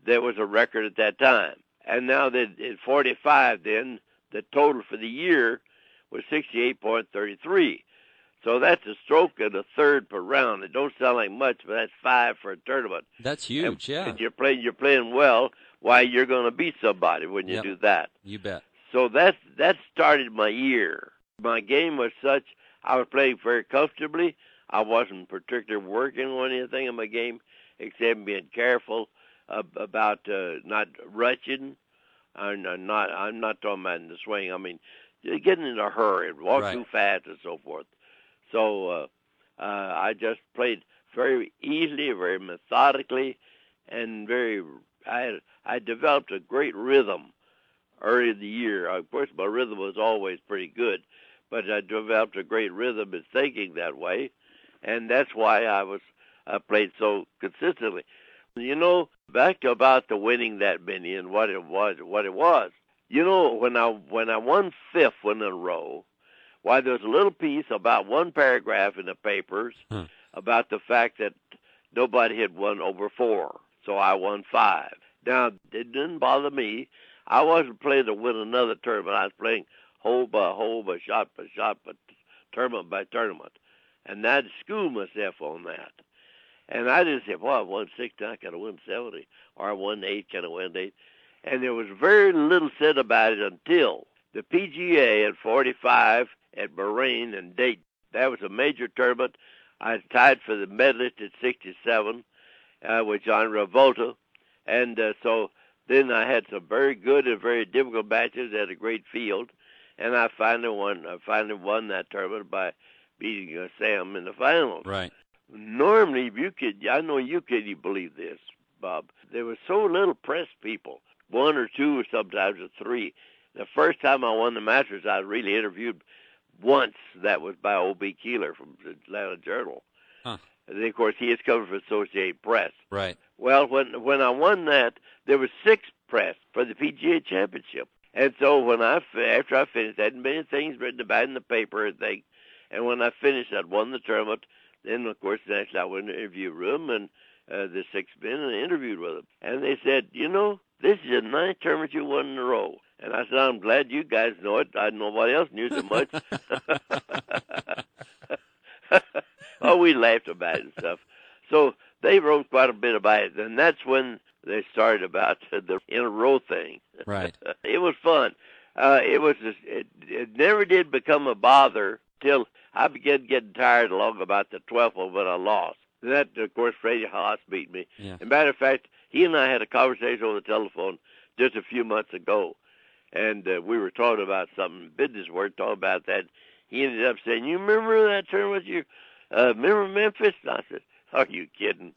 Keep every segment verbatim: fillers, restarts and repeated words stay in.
that was a record at that time. And now that in forty-five, then the total for the year was sixty-eight point three three. So that's a stroke and a third per round. It don't sound like much, but that's five for a tournament. That's huge, and, yeah. And you're playing, you're playing well. Why, you're going to beat somebody when you yep. do that. You bet. So that that started my year. My game was such, I was playing very comfortably. I wasn't particularly working on anything in my game except being careful uh, about uh, not rushing. I'm not, I'm not talking about in the swing. I mean, getting in a hurry, walk right. too fast and so forth. So uh, uh, I just played very easily, very methodically, and very, I, I developed a great rhythm early in the year. Of course, my rhythm was always pretty good, but I developed a great rhythm in thinking that way, and that's why I was I played so consistently. You know, back to about the winning that many and what it was, what it was. You know, when I when I won fifth one in a row, why there was a little piece about one paragraph in the papers hmm. about the fact that nobody had won over four, so I won five. Now, it didn't bother me. I wasn't playing to win another tournament. I was playing hole by hole, by shot by shot, by tournament by tournament. And I'd school myself on that. And I didn't say, well, I won sixty, I could have won seventy, or I won eight, could have won eight. And there was very little said about it until the P G A at forty-five at Bahrain and Dayton. That was a major tournament. I tied for the medalist at sixty-seven uh, with John Revolta. And uh, so then I had some very good and very difficult matches at a great field. And I finally won, I finally won that tournament by beating uh, Sam in the finals. Right. Normally, if you could, I know you could believe this, Bob. There was so little press people, one or two, or sometimes or three. The first time I won the Masters, I was really interviewed once. That was by O B. Keeler from the Atlanta Journal. Huh. And of course, he is coming from Associated Press. Right. Well, when when I won that, there was six press for the P G A Championship. And so when I after I finished, there hadn't been any things written about it in the paper or thing. And when I finished, I'd won the tournament. Then, of course, next I went in the interview room, and uh, the six men, and I interviewed with them. And they said, you know, this is the ninth tournament you won in a row. And I said, I'm glad you guys know it. I nobody else knew so much. Oh, we laughed about it and stuff. So they wrote quite a bit about it. And that's when they started about the in a row thing. Right. It was fun. Uh, it was just, it, it never did become a bother till I began getting tired along about the twelfth one when I lost. And that, of course, Freddie Haas beat me. Yeah. As a matter of fact, he and I had a conversation on the telephone just a few months ago. And uh, we were talking about something, business work, talking about that. He ended up saying, you remember that tournament? You uh, remember Memphis? And I said, are you kidding?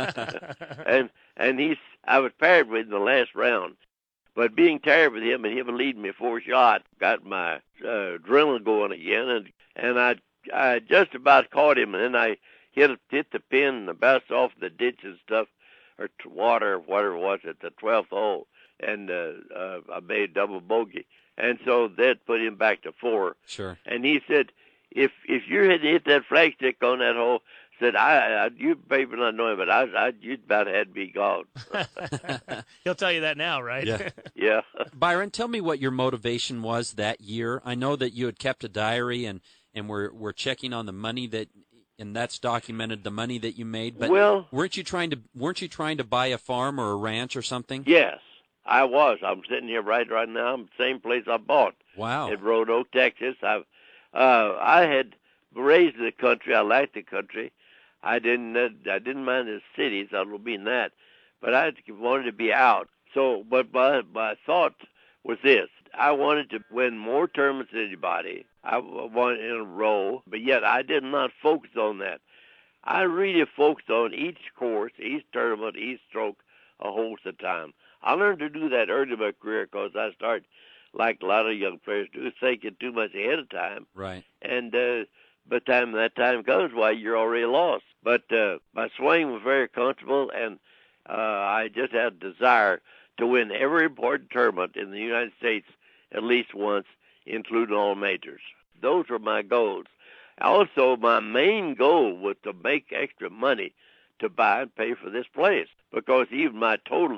and and he's, I was paired with him in the last round. But being tired with him and him leading me four shots got my uh, adrenaline going again. And, and I, I just about caught him, and then I hit, hit the pin and bounced off the ditch and stuff, or water or whatever it was at the twelfth hole. And uh, uh, I made double bogey. And so that put him back to four. Sure. And he said, if if you had hit that flagstick on that hole, said, I, I you maybe not know him, but I, I you'd about had me gone. He'll tell you that now, right? Yeah. Yeah. Byron, tell me what your motivation was that year. I know that you had kept a diary and, and we're, we're checking on the money that, and that's documented the money that you made. But well, weren't you trying to weren't you trying to buy a farm or a ranch or something? Yes, I was. I'm sitting here right right now. I'm the same place I bought. Wow. At Roanoke, Texas. I uh, I had raised in the country. I liked the country. I didn't uh, I didn't mind the cities. I don't mean that, but I wanted to be out. So, but my my thought was this: I wanted to win more tournaments than anybody. I wanted in a row, but yet I did not focus on that. I really focused on each course, each tournament, each stroke, a hole at a time. I learned to do that early in my career because I started, like a lot of young players do, thinking too much ahead of time. Right. And uh, by the time that time comes, why, you're already lost. But uh, my swing was very comfortable, and uh, I just had a desire to win every important tournament in the United States at least once, including all majors. Those were my goals. Also, my main goal was to make extra money to buy and pay for this place, because even my total